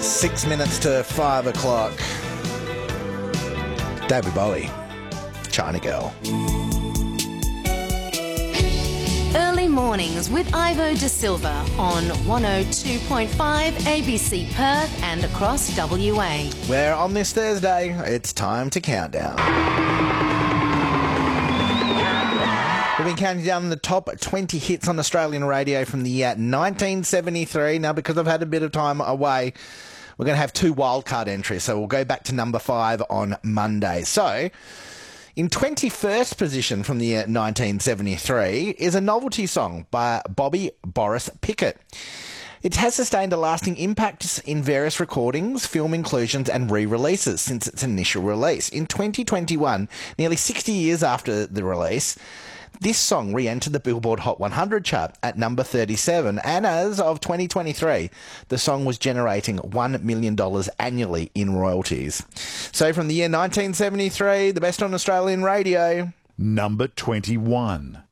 6 minutes to 5 o'clock. David Bowie, China Girl. Early mornings with Ivo De Silva on 102.5 ABC Perth and across WA. Where on this Thursday, it's time to count down. We've been counting down the top 20 hits on Australian radio from the year 1973. Now, because I've had a bit of time away, we're going to have two wildcard entries, so we'll go back to number 5 on Monday. So, in 21st position from the year 1973 is a novelty song by Bobby Boris Pickett. It has sustained a lasting impact in various recordings, film inclusions and re-releases since its initial release. In 2021, nearly 60 years after the release, this song re-entered the Billboard Hot 100 chart at number 37, and as of 2023, the song was generating $1 million annually in royalties. So from the year 1973, the best on Australian radio. Number 21.